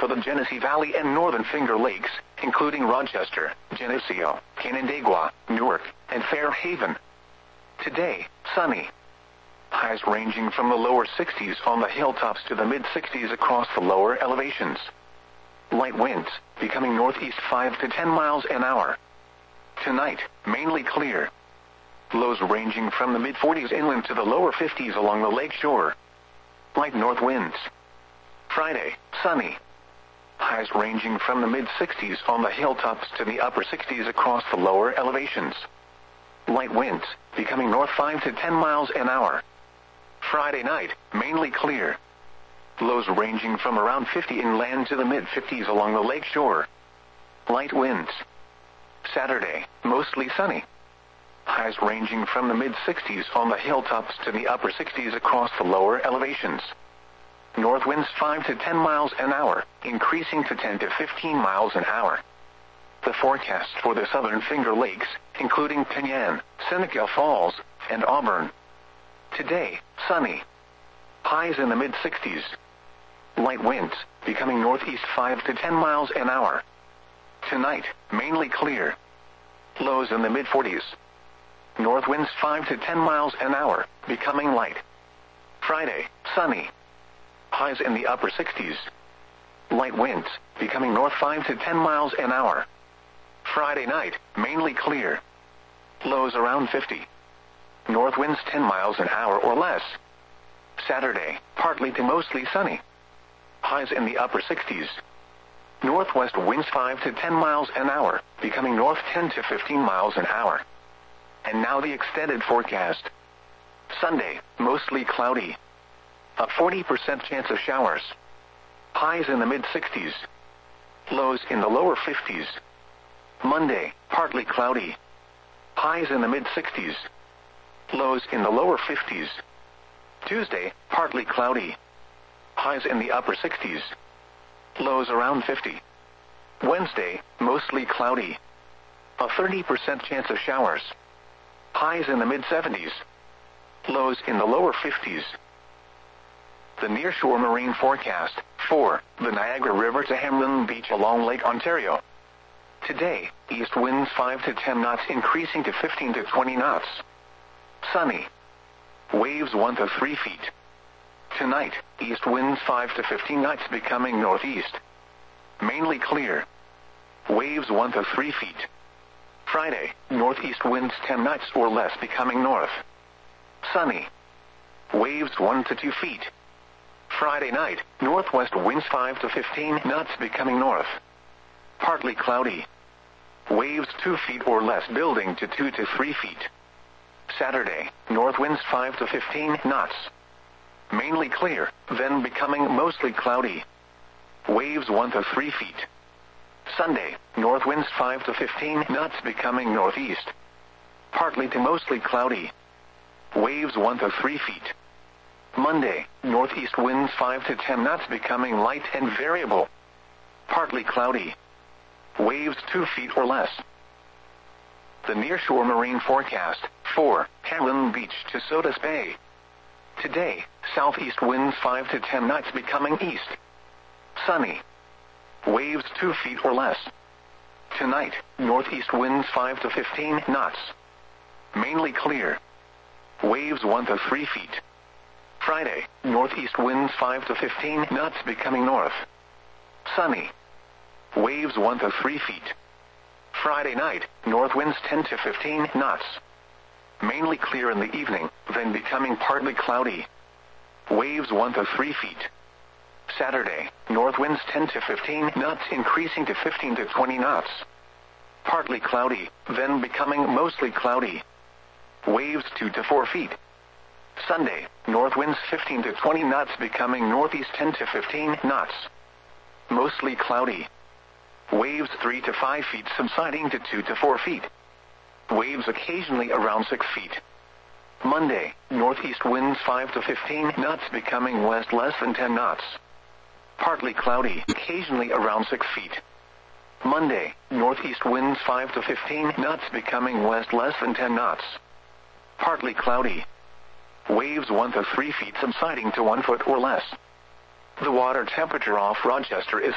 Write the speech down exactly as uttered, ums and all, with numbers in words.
for the Genesee Valley and Northern Finger Lakes, including Rochester, Geneseo, Canandaigua, Newark, and Fairhaven. Today, sunny. Highs ranging from the lower sixties on the hilltops to the mid-sixties across the lower elevations. Light winds, becoming northeast five to ten miles an hour. Tonight, mainly clear. Lows ranging from the mid-forties inland to the lower fifties along the lake shore. Light north winds. Friday, sunny. Highs ranging from the mid-sixties on the hilltops to the upper sixties across the lower elevations. Light winds, becoming north five to ten miles an hour. Friday night, mainly clear. Lows ranging from around fifty inland to the mid-fifties along the lake shore. Light winds. Saturday, mostly sunny. Highs ranging from the mid-sixties on the hilltops to the upper sixties across the lower elevations. North winds five to ten miles an hour, increasing to ten to fifteen miles an hour. The forecast for the Southern Finger Lakes, including Penyan, Seneca Falls, and Auburn. Today, sunny. Highs in the mid-sixties. Light winds, becoming northeast five to ten miles an hour. Tonight, mainly clear. Lows in the mid-forties. North winds five to ten miles an hour, becoming light. Friday, sunny. Highs in the upper sixties. Light winds, becoming north five to ten miles an hour. Friday night, mainly clear. Lows around fifty. North winds ten miles an hour or less. Saturday, partly to mostly sunny. Highs in the upper sixties. Northwest winds five to ten miles an hour, becoming north ten to fifteen miles an hour. And now the extended forecast. Sunday, mostly cloudy. A forty percent chance of showers. Highs in the mid-sixties. Lows in the lower fifties. Monday, partly cloudy. Highs in the mid-sixties. Lows in the lower fifties. Tuesday, partly cloudy. Highs in the upper sixties. Lows around fifty. Wednesday, mostly cloudy. A thirty percent chance of showers. Highs in the mid-seventies. Lows in the lower fifties. The nearshore marine forecast, for the Niagara River to Hamlin Beach along Lake Ontario. Today, east winds five to ten knots increasing to fifteen to twenty knots. Sunny. Waves one to three feet. Tonight, east winds five to fifteen knots becoming northeast. Mainly clear. Waves one to three feet. Friday, northeast winds ten knots or less becoming north. Sunny. Waves one to two feet. Friday night, northwest winds five to fifteen knots becoming north. Partly cloudy. Waves two feet or less building to two to three feet. Saturday, north winds five to fifteen knots. Mainly clear, then becoming mostly cloudy. Waves one to three feet. Sunday, north winds five to fifteen knots becoming northeast. Partly to mostly cloudy. Waves one to three feet. Monday, northeast winds five to ten knots becoming light and variable. Partly cloudy. Waves two feet or less. The nearshore marine forecast, for Hamlin Beach to Sodus Bay. Today, southeast winds five to ten knots becoming east. Sunny. Waves two feet or less. Tonight, northeast winds five to fifteen knots. Mainly clear. Waves one to three feet. Friday, northeast winds five to fifteen knots becoming north. Sunny. Waves one to three feet. Friday night, north winds ten to fifteen knots. Mainly clear in the evening, then becoming partly cloudy. Waves one to three feet. Saturday, north winds ten to fifteen knots increasing to fifteen to twenty knots. Partly cloudy, then becoming mostly cloudy. Waves two to four feet. Sunday, north winds fifteen to twenty knots becoming northeast ten to fifteen knots. Mostly cloudy. Waves three to five feet subsiding to two to four feet. Waves occasionally around six feet. Monday, northeast winds five to fifteen knots becoming west less than ten knots. Partly cloudy, occasionally around six feet. Monday, northeast winds five to fifteen knots becoming west less than ten knots. Partly cloudy. Waves one to three feet subsiding to one foot or less. The water temperature off Rochester is